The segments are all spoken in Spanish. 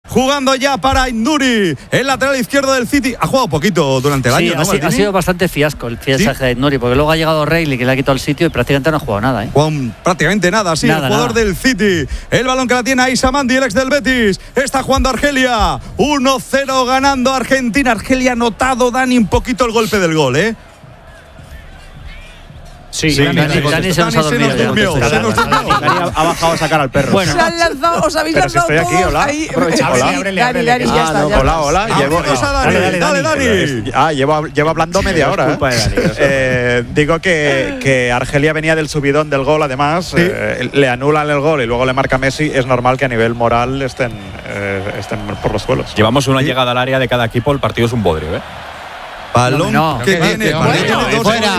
jugando ya para Aït-Nouri, el lateral izquierdo del City. Ha jugado poquito durante el año, ¿no, ha sido bastante fiasco el fichaje de Aït-Nouri, porque luego ha llegado Reilly, que le ha quitado el sitio y prácticamente no ha jugado nada. Prácticamente nada, sí, nada, el jugador del City. El balón que la tiene Aïssa Mandi, el ex del Betis. Está jugando Argelia. 1-0 ganando Argentina. Argelia ha notado, Dani, un poquito el golpe del gol, ¿eh? Sí, Dani se nos ha dormido. Dani ha bajado a sacar al perro. Bueno, os habéis lanzado estoy aquí, hola. Dani, ya está. Hola. Dale, Dani. Llevo hablando media hora. Digo que Argelia venía del subidón del gol, además. Le anulan el gol y luego le marca Messi. Es normal que a nivel moral estén por los suelos. Llevamos una llegada al área de cada equipo. El partido es un bodrio, ¿eh? Balón que tiene. Fuera.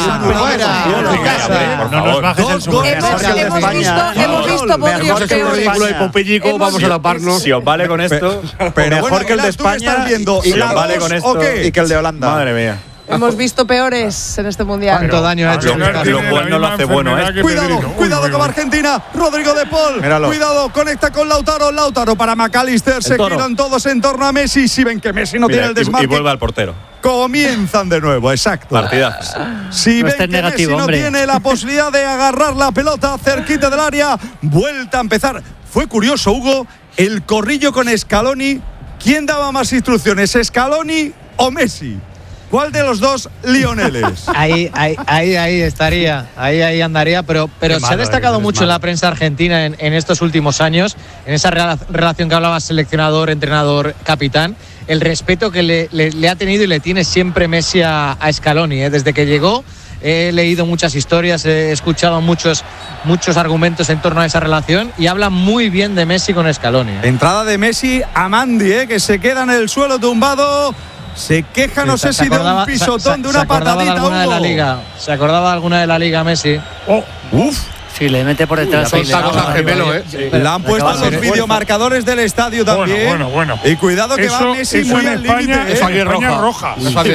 No nos bajes el sumo. Hemos visto podrios peores. Vamos a taparnos. Si os vale con esto. Pero mejor que el de España si os vale con esto y que el de Holanda. Madre mía. Hemos visto peores en este mundial. ¿Cuánto daño ha hecho? Lo cual no lo hace bueno, ¿eh? Cuidado con Argentina. Rodrigo de Paul. Míralo. Cuidado, conecta con Lautaro. Lautaro para McAllister. Se giran todos en torno a Messi. Si ven que Messi no tiene el desmarque. Y vuelve al portero. Comienzan de nuevo, exacto. Partidazo. Si ven que Messi no tiene la posibilidad de agarrar la pelota cerquita del área, vuelta a empezar. Fue curioso, Hugo, el corrillo con Scaloni. ¿Quién daba más instrucciones, Scaloni o Messi? ¿Cuál de los dos Lioneles? Ahí estaría, ahí andaría, pero se ha destacado mucho en la prensa argentina en estos últimos años, en esa relación que hablaba seleccionador, entrenador, capitán, el respeto que le ha tenido y le tiene siempre Messi a Scaloni. Desde que llegó he leído muchas historias, he escuchado muchos argumentos en torno a esa relación y habla muy bien de Messi con Scaloni. Entrada de Messi a Mandi, que se queda en el suelo tumbado. Se queja, no sé si de un pisotón, de una patadita. ¿Se acordaba de alguna de la Liga Messi? Sí, le mete por detrás. La han puesto los videomarcadores del estadio también. Bueno. Y cuidado que va Messi muy al límite. España roja.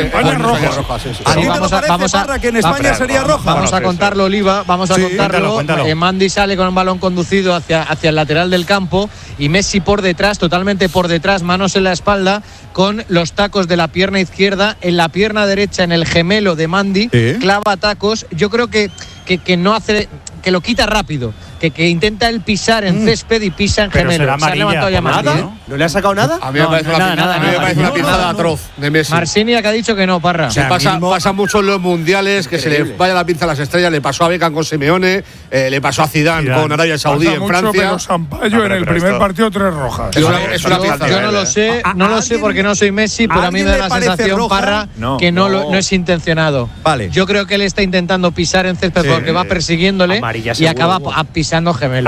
¿A ti te lo parece, Parra, que en España sería roja? Vamos a contarlo, Oliva. Vamos a contarlo. Mandi sale con un balón conducido hacia el lateral del campo y Messi por detrás, totalmente por detrás, manos en la espalda, con los tacos de la pierna izquierda en la pierna derecha, en el gemelo de Mandi, clava tacos. Yo creo que no hace, que lo quita rápido, que intenta él pisar en césped y pisa en gemelo. Se ha levantado ya Mandi, ¿No le ha sacado nada? A mí me parece una pintada atroz de Messi. Marsinia que ha dicho que no, Parra. Pasa mucho en los mundiales, que se le vaya la pinza a las estrellas. Le pasó a Beckham con Simeone, le pasó a Zidane con Arabia Saudí en Francia. Pero Sampaio en el primer partido 3 rojas. Es una pinza. Yo no lo sé porque no soy Messi, pero a mí me da la sensación, Parra, que no es intencionado. Vale. Yo creo que él está intentando pisar en césped porque va persiguiéndole y acaba pisando gemelo.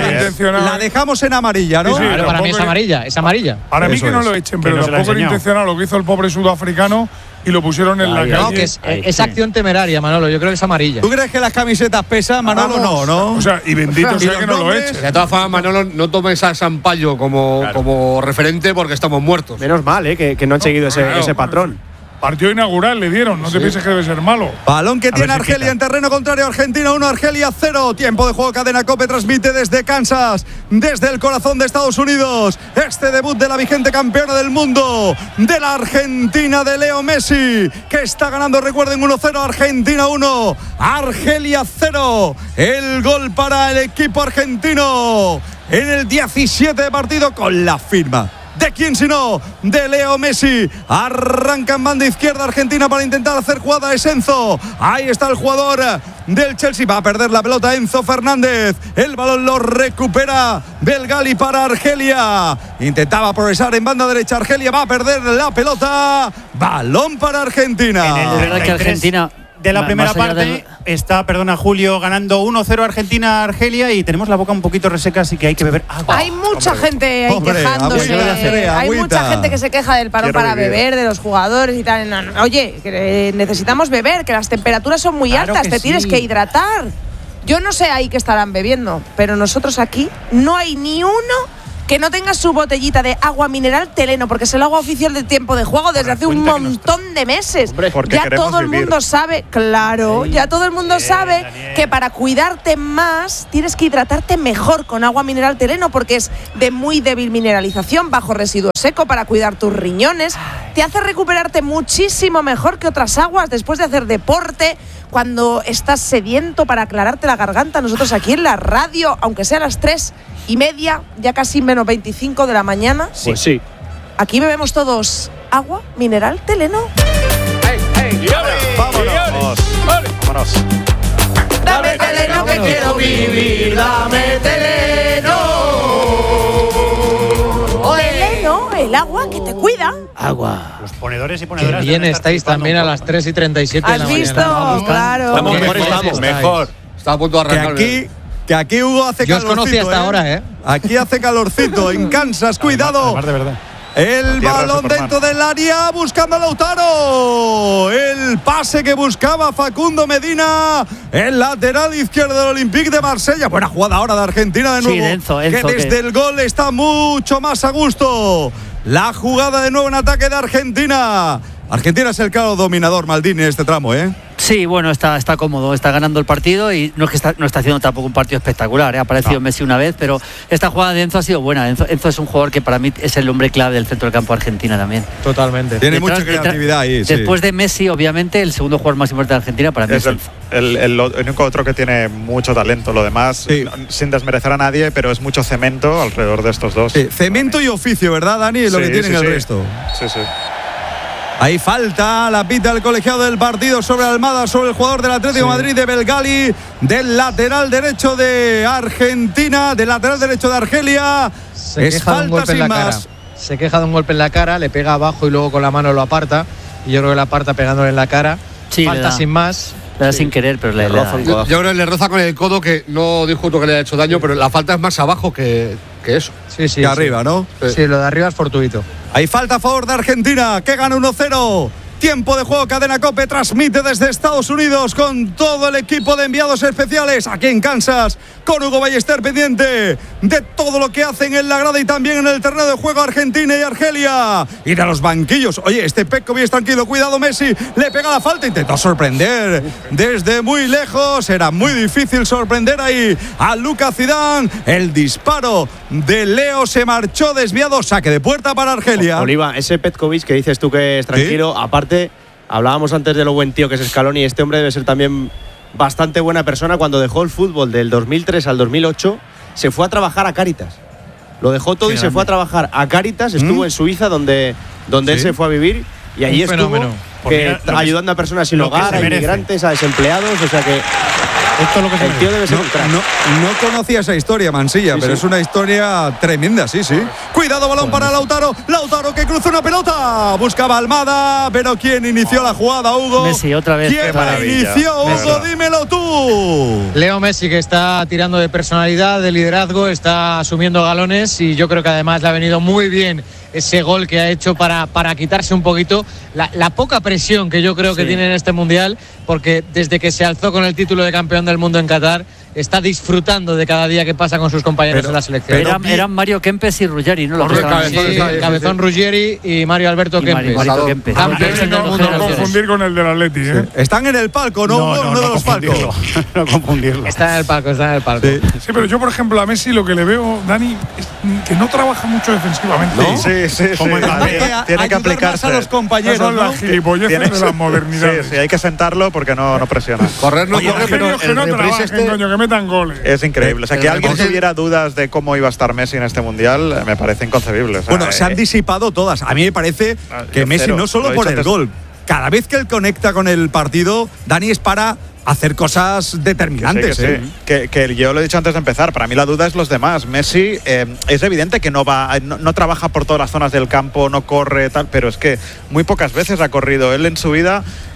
La dejamos en amarilla, ¿no? Sí, para mí es amarilla. Para mí que no lo echen, pero tampoco era intencionado lo que hizo el pobre sudafricano y lo pusieron en la calle. No, que es acción temeraria, Manolo. Yo creo que es amarilla. ¿Tú crees que las camisetas pesan, Manolo? No. O sea, y bendito sea que no lo echen. De todas formas, Manolo, no tomes a Sampaio como referente porque estamos muertos. Menos mal, que no han seguido ese patrón. Partido inaugural le dieron, no te pienses que debe ser malo. Balón que tiene Argelia en terreno contrario, Argentina 1, Argelia 0. Tiempo de juego, Cadena COPE transmite desde Kansas, desde el corazón de Estados Unidos. Este debut de la vigente campeona del mundo, de la Argentina de Leo Messi, que está ganando, recuerden, 1-0, Argentina 1, Argelia 0. El gol para el equipo argentino en el 17 de partido con la firma. ¿De quién sino? De Leo Messi. Arranca en banda izquierda Argentina para intentar hacer jugada. Es Enzo. Ahí está el jugador del Chelsea. Va a perder la pelota Enzo Fernández. El balón lo recupera Belgali para Argelia. Intentaba progresar en banda derecha. Argelia va a perder la pelota. Balón para Argentina. Es verdad que Argentina de la primera parte está, Julio, ganando 1-0 Argentina-Argelia y tenemos la boca un poquito reseca, así que hay que beber agua. Hay mucha gente ahí quejándose. Hay mucha gente que se queja del parón para beber, de los jugadores y tal. No. Oye, que necesitamos beber, que las temperaturas son muy altas, te tienes que hidratar. Yo no sé ahí qué estarán bebiendo, pero nosotros aquí no hay ni uno que no tenga su botellita de agua mineral Teleno, porque es el agua oficial del tiempo de juego desde hace un montón de meses. Hombre, ya todo el mundo sabe, claro, ya todo el mundo sabe que para cuidarte más tienes que hidratarte mejor con agua mineral Teleno, porque es de muy débil mineralización, bajo residuo seco, para cuidar tus riñones. Te hace recuperarte muchísimo mejor que otras aguas después de hacer deporte, cuando estás sediento, para aclararte la garganta. Nosotros aquí en la radio, aunque sea a las 3:30, ya casi menos 25 de la mañana, pues sí, aquí bebemos todos agua mineral Teleno. Vámonos. Dame Teleno que quiero vivir, dame Teleno. Teleno, el agua que te cuida. Agua. Los ponedores y ponedoras. Qué bien estáis también a las 3:37 de la mañana. ¿Has visto? Claro. Estamos mejor, estamos mejor. Está a punto de arrancar. Que aquí Hugo hace Yo os calorcito. conocí hasta ahora, ¿eh? Aquí hace calorcito en Kansas, cuidado. Además, de verdad. El balón dentro del área buscando a Lautaro. El pase que buscaba Facundo Medina. El lateral izquierdo del Olympique de Marsella. Buena jugada ahora de Argentina de nuevo. Sí, Enzo, que desde el gol está mucho más a gusto. La jugada de nuevo en ataque de Argentina. Argentina es el claro dominador, Maldini, en este tramo, ¿eh? Sí, bueno, está cómodo, está ganando el partido y no es que no está haciendo tampoco un partido espectacular, ¿eh? Ha aparecido Messi una vez, pero esta jugada de Enzo ha sido buena. Enzo es un jugador que para mí es el hombre clave del centro del campo de Argentina también. Totalmente. Tiene mucha creatividad ahí. Después de Messi, obviamente, el segundo jugador más importante de Argentina para mí es Enzo. El único otro que tiene mucho talento. Lo demás, sin desmerecer a nadie, pero es mucho cemento alrededor de estos dos. Sí, cemento y oficio, ¿verdad, Dani? Lo que tienen el resto. Sí. Ahí falta, la pita el colegiado del partido sobre Almada, sobre el jugador del Atlético de Madrid, de Belgali, del lateral derecho de Argentina, del lateral derecho de Argelia. Es falta sin más. Se queja de un golpe en la cara, le pega abajo y luego con la mano lo aparta. Y yo creo que la aparta pegándole en la cara. Sí, falta sin más. Le da sin querer, pero le da. Yo creo que le roza con el codo, que no discuto que le haya hecho daño, pero la falta es más abajo que eso. Sí. Que arriba, ¿no? Sí, lo de arriba es fortuito. Hay falta a favor de Argentina, que gana 1-0. Tiempo de juego, Cadena COPE transmite desde Estados Unidos con todo el equipo de enviados especiales aquí en Kansas, con Hugo Ballester pendiente de todo lo que hacen en la grada y también en el terreno de juego Argentina y Argelia. Ir a los banquillos. Oye, este Petkovic es tranquilo, cuidado Messi, le pega la falta, intentó sorprender desde muy lejos, era muy difícil sorprender ahí a Lucas Zidane. El disparo de Leo se marchó desviado, saque de puerta para Argelia. Oliva, ese Petkovic que dices tú que es tranquilo, aparte hablábamos antes de lo buen tío que es Scaloni, este hombre debe ser también bastante buena persona. Cuando dejó el fútbol del 2003 al 2008 se fue a trabajar a Cáritas, lo dejó todo y se fue a trabajar a Cáritas, estuvo en Suiza donde él se fue a vivir y allí estuvo ayudando a personas sin hogar, a inmigrantes, a desempleados, o sea que esto es lo que el tío debe ser un crack. No conocía esa historia, Mansilla, pero es una historia tremenda, sí. Cuidado, balón para Lautaro que cruza una pelota, buscaba Almada, pero ¿quién inició la jugada, Hugo? Messi, otra vez. ¿Quién la inició, Hugo? Dímelo tú. Leo Messi, que está tirando de personalidad, de liderazgo, está asumiendo galones y yo creo que además le ha venido muy bien ese gol que ha hecho para quitarse un poquito la poca presión que yo creo que tiene en este Mundial, porque desde que se alzó con el título de campeón del mundo en Qatar está disfrutando de cada día que pasa con sus compañeros en la selección. Eran Mario Kempes y Ruggeri, ¿no? Cabezón Ruggeri y Mario Alberto Kempes. No confundir con el del Atleti, ¿eh? Están en el palco, ¿no? Uno de los palcos. No confundirlo. Está en el palco. Sí, pero yo, por ejemplo, a Messi lo que le veo, Dani, es que no trabaja mucho defensivamente. ¿No? Sí. Tiene que aplicarse a los compañeros, son las gilipolleces de la modernidad. Sí, hay que sentarlo porque no presiona. Correr no corre, pero que no trabajen, coño, que metan goles. Es increíble. O sea, que alguien tuviera dudas de cómo iba a estar Messi en este Mundial me parece inconcebible. O sea, bueno, se han disipado todas. A mí me parece que Messi no solo por el gol. Cada vez que él conecta con el partido, Dani, es para hacer cosas determinantes. Que yo lo he dicho antes de empezar, para mí la duda es los demás. Messi es evidente que no trabaja por todas las zonas del campo, no corre, tal, pero es que muy pocas veces ha corrido él en su vida.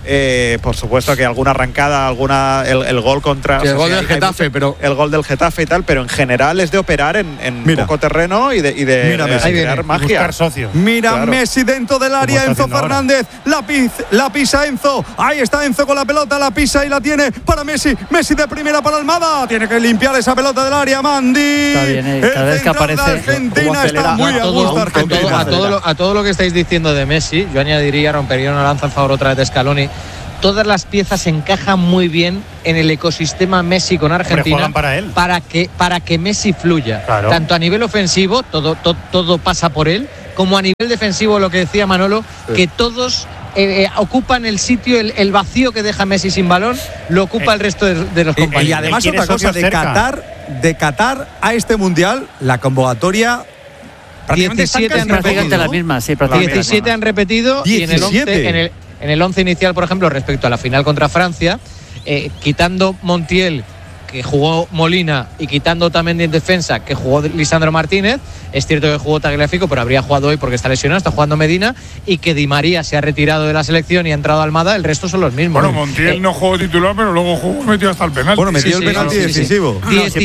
por supuesto que alguna arrancada, el gol contra… Sí, el gol del Getafe, pero… El gol del Getafe y tal, pero en general es de operar en poco terreno y de crear magia. Buscar socios. Mira, Claro. Messi dentro del área, Enzo Fernández, la pisa Enzo, ahí está Enzo con la pelota, la pisa y la tiene para Messi, Messi de primera para Almada, tiene que limpiar esa pelota del área, Mandi. Está bien, cada vez que aparece Argentina está muy a gusto Argentina. A todo lo que estáis diciendo de Messi, yo añadiría, rompería una lanza en favor otra vez de Scaloni. Todas las piezas encajan muy bien en el ecosistema Messi con Argentina para él. para que Messi fluya. Claro. Tanto a nivel ofensivo, todo pasa por él, como a nivel defensivo, lo que decía Manolo, que todos ocupan el sitio, el vacío que deja Messi sin balón, lo ocupa el resto de los compañeros. Y además otra cosa, de Qatar a este Mundial, la convocatoria… 17 han repetido. La misma, sí, prácticamente 17 han repetido 17. Y en el 11 inicial, por ejemplo, respecto a la final contra Francia, quitando Montiel, que jugó Molina, y quitando también en defensa, que jugó Lisandro Martínez, es cierto que jugó Tagliafico, pero habría jugado hoy porque está lesionado, está jugando Medina, y que Di María se ha retirado de la selección y ha entrado Almada, el resto son los mismos. Bueno, Montiel no jugó titular, pero luego metió hasta el penalti. Bueno, metió el penalti decisivo.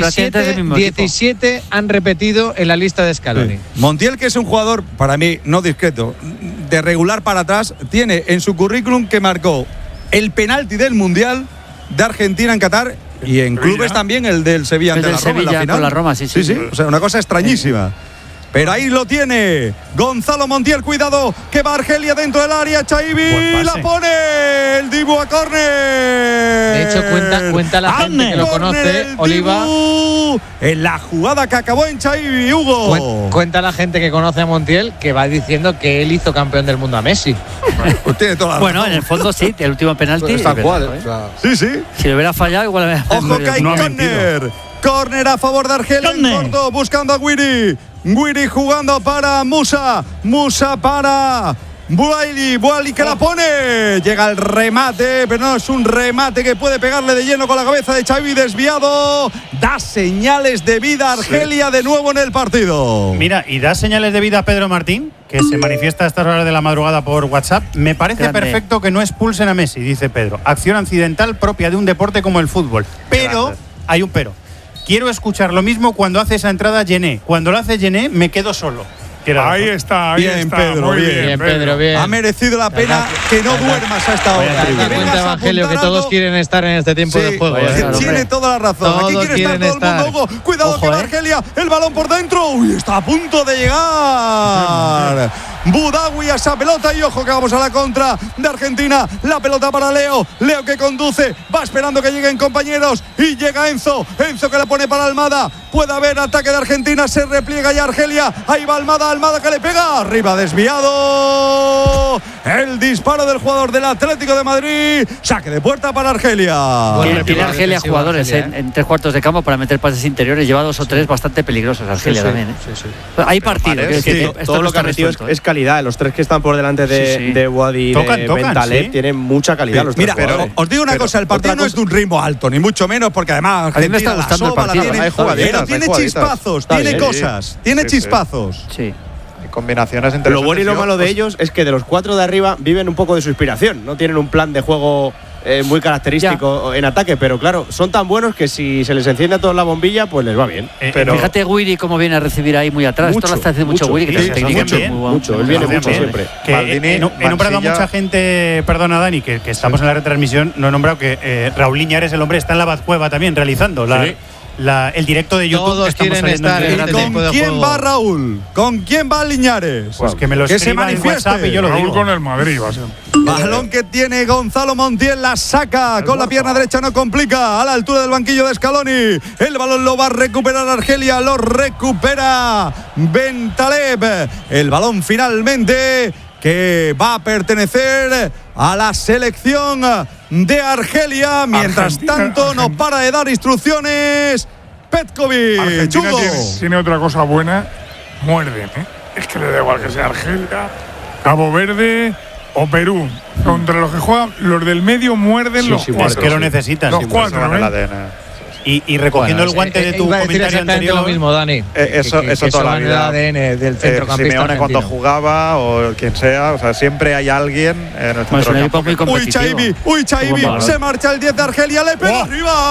17 han repetido en la lista de Scaloni. Sí. Montiel, que es un jugador, para mí, no discreto, de regular para atrás, tiene en su currículum que marcó el penalti del Mundial de Argentina en Qatar y en clubes también el del Sevilla ante la Roma en la final. Con la Roma, sí. O sea, una cosa extrañísima. Pero ahí lo tiene Gonzalo Montiel, cuidado, que va Argelia dentro del área, Chaibi la pone, el Dibu a córner. De hecho, cuenta la gente que lo conoce, Oliva. En la jugada que acabó en Chaibi, Hugo. Cuenta la gente que conoce a Montiel que va diciendo que él hizo campeón del mundo a Messi. Pues tiene toda la bueno, en el fondo sí, el último penalti. Está cual, Sí. Si le hubiera fallado, igual… Ojo que hay córner. Córner a favor de Argelia en corto, buscando a Guiri. Guiri jugando para Musa para Buali que la pone. Llega el remate, pero no es un remate que puede pegarle de lleno con la cabeza de Xavi, desviado. Da señales de vida Argelia de nuevo en el partido. Mira, y da señales de vida a Pedro Martín, que se manifiesta a estas horas de la madrugada por WhatsApp. Me parece perfecto que no expulsen a Messi, dice Pedro. Acción accidental propia de un deporte como el fútbol. Pero, hay un pero. Quiero escuchar lo mismo cuando hace esa entrada Gené. Cuando lo hace Gené, me quedo solo. Ahí está, bien, Pedro, muy bien, Pedro, bien. Ha merecido la pena que no duermas a esta hora. Cuenta Evangelio que todos quieren estar en este tiempo de juego. Tiene toda la razón. Aquí quiere estar todo el mundo, Hugo. Cuidado que va Argelia, el balón por dentro. Uy, está a punto de llegar. Budawi a esa pelota y ojo que vamos a la contra de Argentina. La pelota para Leo que conduce, va esperando que lleguen compañeros y llega Enzo que la pone para Almada. Puede haber ataque de Argentina, se repliega ya Argelia. Ahí va Almada que le pega, arriba desviado. El disparo del jugador del Atlético de Madrid. Saque de puerta para Argelia. Tiene Argelia jugadores en 3 cuartos de campo para meter pases interiores. Lleva 2 o 3 bastante peligrosos Argelia también. Hay partido. Todo lo que ha metido es calidad. Los 3 que están por delante de Wadi y de Bentaleb tienen mucha calidad. Los 3. Mira, os digo una cosa, el partido no es de un ritmo alto, ni mucho menos, porque además a mí me está gustando el partido. Tiene chispazos, tiene cosas, tiene chispazos. Sí. Combinaciones interesantes. Lo bueno y lo malo de ellos es que de los 4 de arriba viven un poco de su inspiración. No tienen un plan de juego muy característico en ataque, pero claro, son tan buenos que si se les enciende a todos la bombilla, pues les va bien. Pero fíjate Guiri cómo viene a recibir ahí muy atrás. Esto lo está haciendo mucho Guiri, que técnicamente mucho. Él viene mucho siempre. He nombrado a mucha gente, perdona Dani, que estamos en la retransmisión, no he nombrado que Raúl Liñares, el hombre, está en la Bazcueva también realizando el directo de YouTube. Todos quieren estar en este tiempo de juego. ¿Con quién va Raúl? ¿Con quién va Liñares? Pues que me lo escriba en WhatsApp y yo lo digo. Raúl con el Madrid va a ser. Balón que tiene Gonzalo Montiel, la saca con la pierna derecha, no complica, a la altura del banquillo de Scaloni. El balón lo va a recuperar Argelia, lo recupera Bentaleb. El balón finalmente que va a pertenecer a la selección de Argelia. Mientras tanto, no para de dar instrucciones Petkovic. Argentina tiene otra cosa buena, muerden, Es que le da igual que sea Argelia, Cabo Verde o Perú. Contra los que juegan, los del medio muerden los 4. Es que lo necesitan. Los 4, Y recogiendo el guante de tu comentario anterior. Lo mismo, Dani. Eso toda la vida. El ADN del centrocampista Simeone argentino. cuando jugaba o quien sea, o sea, siempre hay alguien en el centrocampo. Uy, Chaibi, se marcha el 10 de Argelia, le pega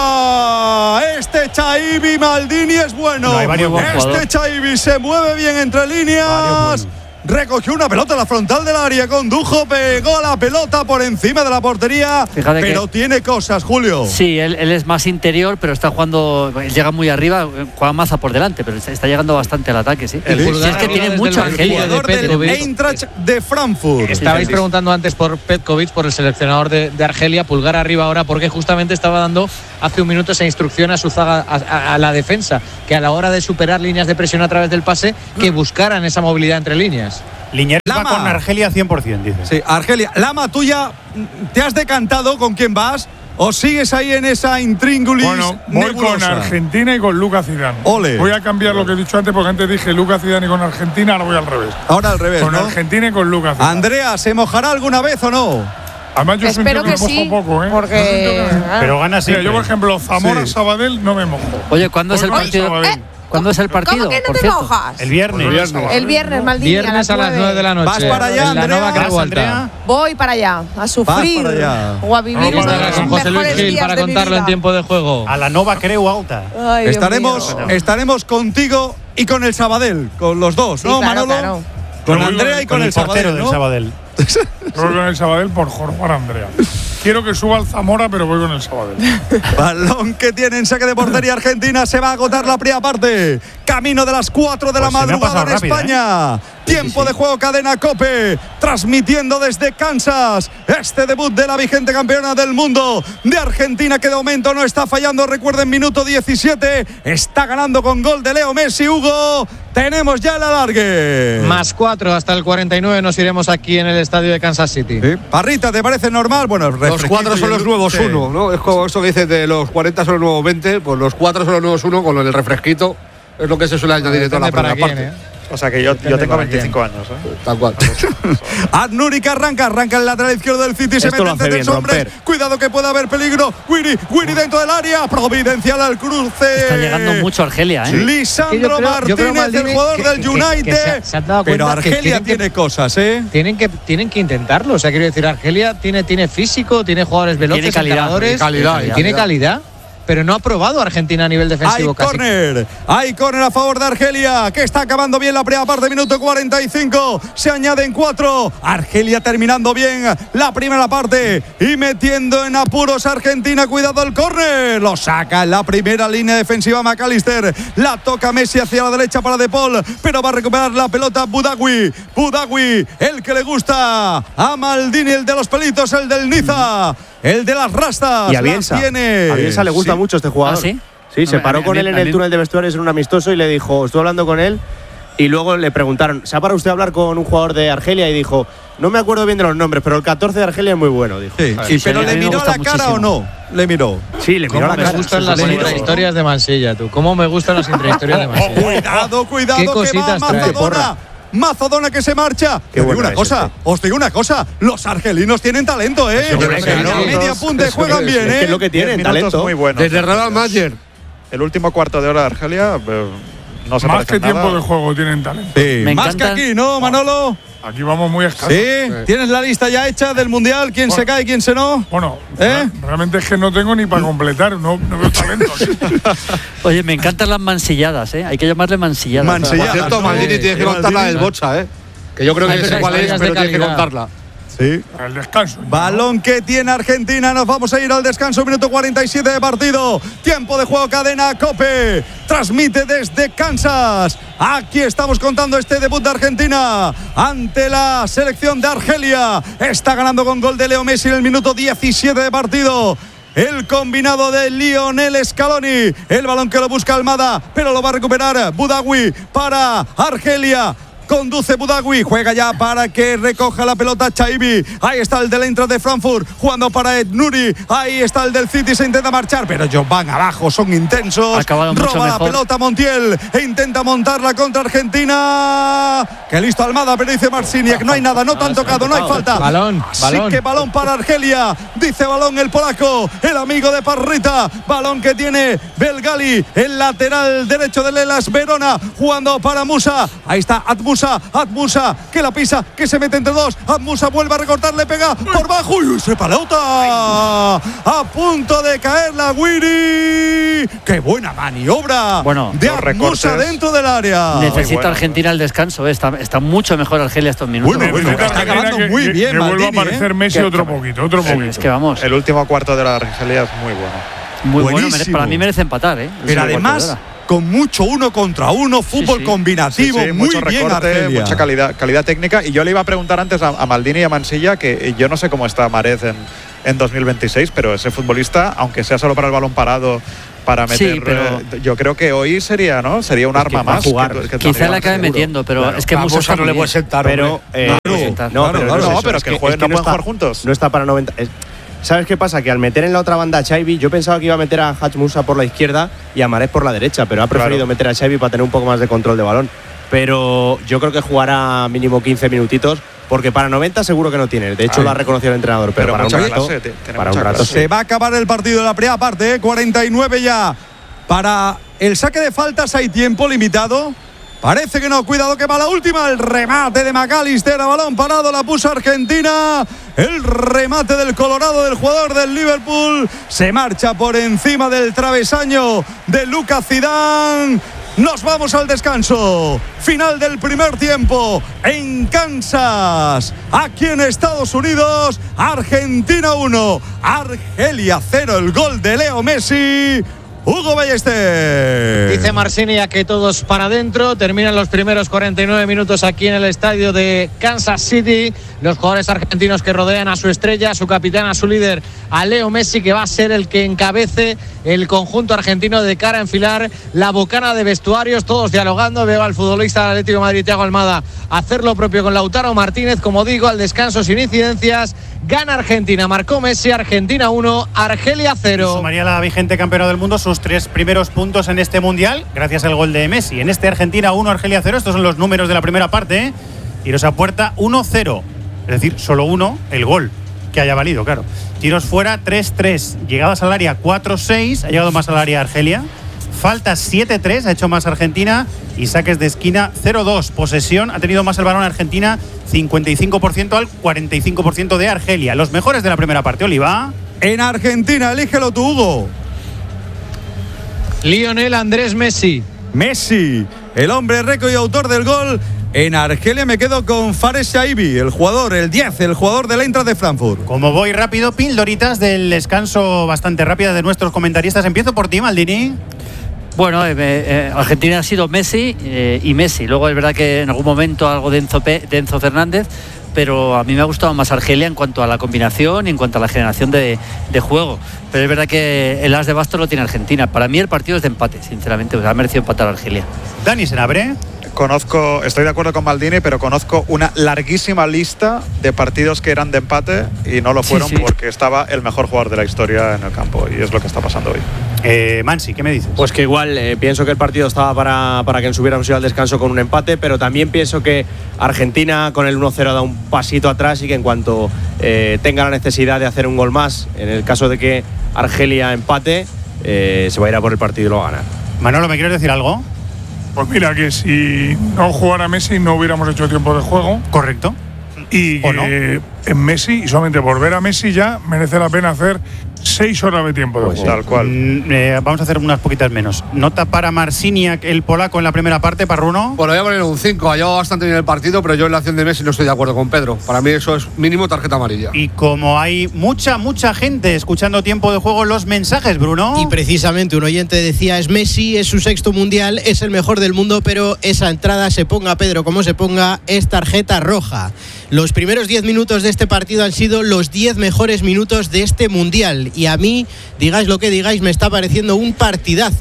arriba. Este Chaibi Maldini es bueno. Este Chaibi se mueve bien entre líneas. Recogió una pelota en la frontal del área, condujo, pegó la pelota por encima de la portería. Fíjate pero tiene cosas, Julio. Sí, él es más interior, pero está jugando, llega muy arriba, juega Maza por delante, pero está llegando bastante al ataque, sí. El es que tiene mucho Argelia. El jugador del Eintracht de Frankfurt. Estabais preguntando antes por Petkovic, por el seleccionador de Argelia, pulgar arriba ahora, porque justamente estaba dando hace un minuto esa instrucción a su zaga, a la defensa, que a la hora de superar líneas de presión a través del pase, que buscaran esa movilidad entre líneas. Liniers va con Argelia 100%, dice. Sí, Argelia. Lama, tú ya te has decantado con quién vas o sigues ahí en esa intríngulis. Bueno, voy nebulosa. con Argentina y con Lucas Zidane. Ole. Voy a cambiar lo que he dicho antes, porque antes dije Lucas Zidane y con Argentina, ahora voy al revés. Ahora al revés, Con ¿no? Argentina y con Lucas Zidane. Andrea, ¿se mojará alguna vez o no? Además, yo Espero siempre que me sí, mojo poco, ¿eh? porque Pero gana Mira, siempre. yo, por ejemplo, Zamora-Sabadell no me mojo. Oye, ¿cuándo es el Voy con partido? Sabadell. ¿Cuándo es el partido? ¿Cómo que no por te cierto? mojas? El viernes. El viernes, Maldini. Viernes a las 9 de la noche. ¿Vas para allá, en la Andrea? Nova ¿Vas, Carhualta. Andrea? Voy para allá, a sufrir para allá. o a vivir Vamos uno para de allá los Con José Luis mejores Gil días para de mi contarlo en vida. tiempo de juego. A la Nova Creu Auta. Ay, Dios mío. Estaremos contigo y con el Sabadell, con los dos, Sí, ¿no, claro, Manolo? claro. Con Pero Andrea y con Con el el portero Sabadell, del ¿no? Sabadell. Voy con el Sabadell por Juan Andrea. Quiero que suba al Zamora, pero voy con el Sabadell. Balón que tiene en saque de portería Argentina. Se va a agotar la primera parte. Camino de las 4 de la Pues se me ha madrugada pasado en rápido, España. Tiempo de juego, cadena COPE. Transmitiendo desde Kansas este debut de la vigente campeona del mundo de Argentina, que de momento no está fallando. Recuerden, minuto 17. Está ganando con gol de Leo Messi. Hugo, tenemos ya el alargue. Más 4 hasta el 49 nos iremos aquí en el estadio de Kansas City. Sí. Parrita, ¿te parece normal? Bueno, el Los refresquito 4 son y el- los nuevos sí. 1, ¿no? Es como eso que dices de los 40 son los nuevos 20, pues los 4 son los nuevos 1 con el refresquito. Es lo que se suele añadir de toda la Depende primera para quién, parte. O sea que yo tengo para 25 años, ¿eh? Tal cual. Adnuri que arranca el lateral izquierdo del City, se Esto lo mete hace entre bien, 3 hombres. romper. Cuidado que puede haber peligro. Winnie dentro del área. Providencial al cruce. Está llegando mucho Argelia, ¿eh? Lisandro Martínez, Maldini, el jugador del United. que se han dado Pero cuenta que Argelia tienen que- tiene cosas, ¿eh? Tienen que intentarlo. O sea, quiero decir, Argelia tiene físico, tiene jugadores veloces, Tiene calidad, encaradores, calidad, tiene calidad, pero no ha probado Argentina a nivel defensivo casi. Hay córner a favor de Argelia, que está acabando bien la primera parte, minuto 45. Se añaden 4. Argelia terminando bien la primera parte y metiendo en apuros a Argentina. Cuidado el córner. Lo saca en la primera línea defensiva McAllister. La toca Messi hacia la derecha para De Paul, pero va a recuperar la pelota Budawi, el que le gusta a Maldini, el de los pelitos, el del Niza, el de las rastas. Y a Bielsa. Las tiene. A Bielsa le gusta Sí. mucho este jugador. ¿Ah, sí? Sí, se No, paró con él en el túnel de vestuarios en un amistoso y le dijo, estuve hablando con él y luego le preguntaron, ¿se ha parado usted a hablar con un jugador de Argelia? Y dijo, no me acuerdo bien de los nombres, pero el 14 de Argelia es muy bueno, dijo. Sí, Sí, pero a mí le me miró gusta la cara muchísimo. o no. Le miró. Sí, le miró ¿Cómo la me cara. gustan las Le miró. intrahistorias de Mansilla, tú? ¿Cómo me gustan las intrahistorias de Mansilla? Cuidado, ¿Qué que va cositas trae? Mazadona. Mazadona que se marcha. Qué Os digo bueno una es cosa, este. os digo una cosa. Los argelinos tienen talento, ¿eh? hombre, A claro. media punta Eso juegan es. bien, Es que ¿eh? es lo que 10 tienen, minutos talento. muy buenos. Desde Ronald Mayer. El último cuarto de hora de Argelia no se Más parece que en nada. tiempo de juego tienen talento. Sí, Me más que encantan- aquí, ¿no, Manolo? Aquí vamos muy escasos. Sí. ¿Tienes la lista ya hecha del Mundial? ¿Quién se cae, quién se no? Bueno, ¿Eh? realmente es que no tengo ni para completar, no veo talento. Oye, me encantan las mansilladas, ¿eh? Hay que llamarle mansilladas. Mansilladas. Por cierto, Sí. Maldini tienes que Sí, contar la del Maldini. Bocha, ¿eh? Que yo creo que Hay sé cuál es, historias de pero tienes que calidad. contarla. Sí. El descanso. Balón que tiene Argentina. Nos vamos a ir al descanso. Minuto 47 de partido. Tiempo de juego. Cadena COPE. Transmite desde Kansas. Aquí estamos contando este debut de Argentina ante la selección de Argelia. Está ganando con gol de Leo Messi en el minuto 17 de partido. El combinado de Lionel Scaloni. El balón que lo busca Almada, pero lo va a recuperar Budawi para Argelia. conduce Budawi, juega ya para que recoja la pelota Chaibi. Ahí está el del Eintracht de Frankfurt, jugando para Ed Nuri. Ahí está el del City, se intenta marchar, pero ellos van abajo, son intensos. Roba la pelota Montiel e intenta montarla contra Argentina. Que listo Almada, pero dice Marciniak, no hay nada, no te han tocado, no hay falta. Balón. Así que balón para Argelia, dice balón el polaco, el amigo de Parrita. Balón que tiene Belgali, el lateral derecho del Hellas Verona, jugando para Musa. Ahí está Atmusa, que la pisa, que se mete entre dos. Atmusa vuelve a recortar, le pega por bajo y se pelota. A punto de caer la Guiri. Qué buena maniobra de Atmusa dentro del área. Necesita Argentina el descanso, está mucho mejor Argelia estos minutos. Bueno, está acabando muy bien. Que vuelva a aparecer Messi otro poquito. Es que vamos. El último cuarto de la Argelia es muy bueno. Muy bueno, para mí merece empatar, Pero además con mucho 1 contra 1, fútbol combinativo, muy mucho bien recorte, Argelia. mucha calidad técnica. Y yo le iba a preguntar antes a Maldini y a Mansilla, que yo no sé cómo está Marez en 2026, pero ese futbolista, aunque sea solo para el balón parado, para meter, yo creo que hoy sería un arma más. Quizá la acabe metiendo, pero es que Musa no le puede sentar. Pero pero es que no pueden jugar juntos. No está para 90. ¿Sabes qué pasa? Que al meter en la otra banda a Chaibi, yo pensaba que iba a meter a Haj Musa por la izquierda y a Marez por la derecha, pero ha preferido meter a Chaibi para tener un poco más de control de balón. Pero yo creo que jugará mínimo 15 minutitos, porque para 90 seguro que no tiene. De hecho, lo ha reconocido el entrenador, pero para un rato se va a acabar el partido de la primera parte, 49 ya. Para el saque de faltas hay tiempo limitado. Parece que no, cuidado que va la última, el remate de McAllister, a balón parado, la puso Argentina, el remate del Colorado, del jugador del Liverpool, se marcha por encima del travesaño de Lucas Zidane. Nos vamos al descanso, final del primer tiempo en Kansas, aquí en Estados Unidos. Argentina 1, Argelia 0, el gol de Leo Messi. Hugo Ballester. Dice Marciniak que todos para adentro. Terminan los primeros 49 minutos aquí en el estadio de Kansas City. Los jugadores argentinos que rodean a su estrella, a su capitán, a su líder, a Leo Messi, que va a ser el que encabece el conjunto argentino de cara a enfilar la bocana de vestuarios, todos dialogando. Veo al futbolista del Atlético de Madrid, Thiago Almada, hacer lo propio con Lautaro Martínez. Como digo, al descanso sin incidencias, gana Argentina, marcó Messi. Argentina 1, Argelia 0. Sumaría la vigente campeona del mundo sus 3 primeros puntos en este mundial, gracias al gol de Messi. En este Argentina 1, Argelia 0, estos son los números de la primera parte. Tiros a puerta 1-0, es decir, solo uno, el gol que haya valido, claro. Tiros fuera 3-3, llegadas al área 4-6, ha llegado más al área Argelia. Faltas 7-3, ha hecho más Argentina. Y saques de esquina 0-2. Posesión, ha tenido más el balón Argentina, 55% al 45% de Argelia. Los mejores de la primera parte, Oliva. En Argentina, elígelo tú, Hugo. Lionel Andrés Messi. Messi, el hombre récord y autor del gol. En Argelia me quedo con Fares Chaibi, el jugador, el 10, el jugador del Eintracht de Frankfurt. Como voy rápido, pildoritas del descanso bastante rápidas de nuestros comentaristas. Empiezo por ti, Maldini. Bueno, Argentina ha sido Messi y Messi. Luego es verdad que en algún momento algo de Enzo Fernández, pero a mí me ha gustado más Argelia en cuanto a la combinación y en cuanto a la generación de juego. Pero es verdad que el as de bastos lo tiene Argentina. Para mí el partido es de empate, sinceramente. Ha merecido empatar a Argelia. Dani Senabre. Estoy de acuerdo con Maldini, pero conozco una larguísima lista de partidos que eran de empate y no lo fueron porque estaba el mejor jugador de la historia en el campo, y es lo que está pasando hoy. Mansi, ¿qué me dices? Pues que igual pienso que el partido estaba para que nos hubiéramos ido al descanso con un empate, pero también pienso que Argentina con el 1-0 ha dado un pasito atrás y que en cuanto tenga la necesidad de hacer un gol más, en el caso de que Argelia empate, se va a ir a por el partido y lo va a ganar. Manolo, ¿me quieres decir algo? Pues mira, que si no jugara Messi no hubiéramos hecho tiempo de juego. Correcto. Y que en Messi, y solamente por ver a Messi ya merece la pena hacer 6 horas de tiempo de juego. Tal cual. Vamos a hacer unas poquitas menos. Nota para Marciniak, el polaco, en la primera parte, Parruno. Bueno, voy a poner un 5. Ha llevado bastante bien el partido, pero yo en la acción de Messi no estoy de acuerdo con Pedro. Para mí eso es mínimo tarjeta amarilla. Y como hay mucha gente escuchando tiempo de juego, los mensajes, Bruno. Y precisamente un oyente decía, es Messi, es su 6º mundial, es el mejor del mundo, pero esa entrada, se ponga Pedro como se ponga, es tarjeta roja. Los primeros 10 minutos de este partido han sido los 10 mejores minutos de este mundial. Y a mí, digáis lo que digáis, me está pareciendo un partidazo.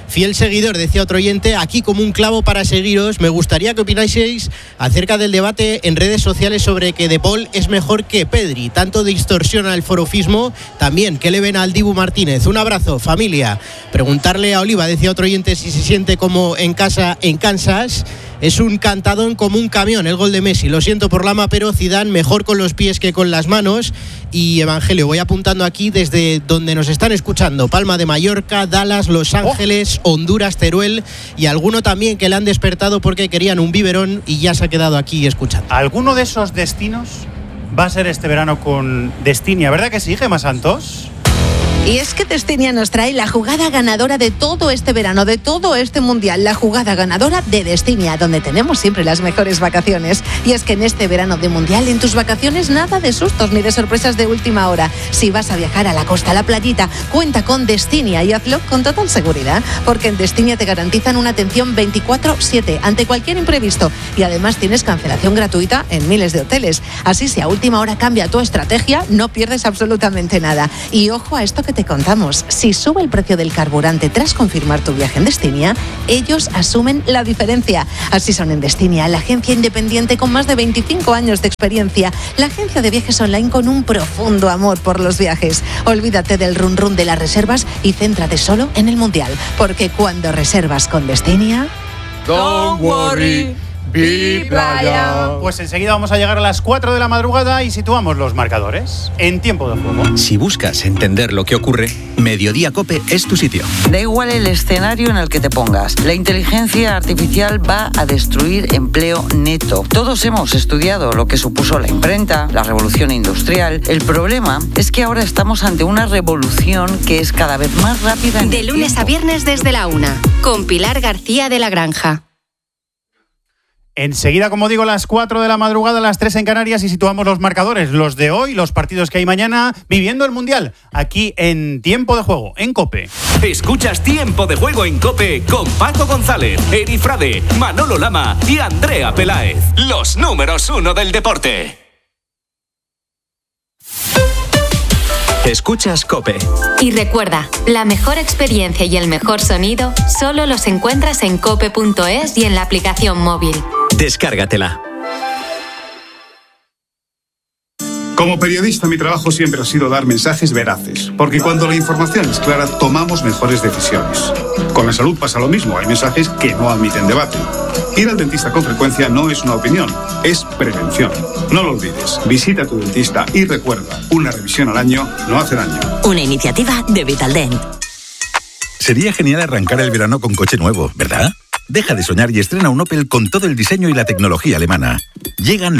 Fiel seguidor, decía otro oyente, aquí como un clavo para seguiros. Me gustaría que opináis acerca del debate en redes sociales sobre que De Paul es mejor que Pedri. Tanto distorsiona el forofismo, también que le ven al Dibu Martínez. Un abrazo, familia. Preguntarle a Oliva, decía otro oyente, si se siente como en casa en Kansas. Es un cantadón como un camión el gol de Messi. Lo siento por Lama, pero Zidane mejor con los pies que con las manos. Y Evangelio, voy apuntando aquí desde donde nos están escuchando: Palma de Mallorca, Dallas, Los Ángeles, Honduras, Teruel, y alguno también que le han despertado porque querían un biberón y ya se ha quedado aquí escuchando. ¿Alguno de esos destinos va a ser este verano con Destinia? ¿Verdad que sí, Gemma Santos? Y es que Destinia nos trae la jugada ganadora de todo este verano, de todo este mundial, la jugada ganadora de Destinia, donde tenemos siempre las mejores vacaciones. Y es que en este verano de mundial, en tus vacaciones, nada de sustos ni de sorpresas de última hora. Si vas a viajar a la costa, a la playita, cuenta con Destinia y hazlo con total seguridad, porque en Destinia te garantizan una atención 24/7 ante cualquier imprevisto, y además tienes cancelación gratuita en miles de hoteles. Así, si a última hora cambia tu estrategia, no pierdes absolutamente nada. Y ojo a esto que te contamos: si sube el precio del carburante tras confirmar tu viaje en Destinia, ellos asumen la diferencia. Así son en Destinia, la agencia independiente con más de 25 años de experiencia, la agencia de viajes online con un profundo amor por los viajes. Olvídate del run run de las reservas y céntrate solo en el mundial, porque cuando reservas con Destinia, don't worry. Playa. Pues enseguida vamos a llegar a las 4 de la madrugada y situamos los marcadores en tiempo de juego. Si buscas entender lo que ocurre, Mediodía Cope es tu sitio. Da igual el escenario en el que te pongas, la inteligencia artificial va a destruir empleo neto. Todos hemos estudiado lo que supuso la imprenta, la revolución industrial. El problema es que ahora estamos ante una revolución que es cada vez más rápida. De lunes a viernes desde la 1, con Pilar García de la Granja. Enseguida, como digo, las 4 de la madrugada, las 3 en Canarias, y situamos los marcadores, los de hoy, los partidos que hay mañana, viviendo el Mundial, aquí en Tiempo de Juego, en COPE. Escuchas Tiempo de Juego en COPE con Paco González, Eri Frade, Manolo Lama y Andrea Peláez. Los números 1 del deporte. Escuchas COPE. Y recuerda, la mejor experiencia y el mejor sonido solo los encuentras en cope.es y en la aplicación móvil. Descárgatela. Como periodista, mi trabajo siempre ha sido dar mensajes veraces, porque cuando la información es clara, tomamos mejores decisiones. Con la salud pasa lo mismo, hay mensajes que no admiten debate. Ir al dentista con frecuencia no es una opinión, es prevención. No lo olvides, visita a tu dentista y recuerda, una revisión al año no hace daño. Una iniciativa de Vitaldent. Sería genial arrancar el verano con coche nuevo, ¿verdad? Deja de soñar y estrena un Opel con todo el diseño y la tecnología alemana. Llegan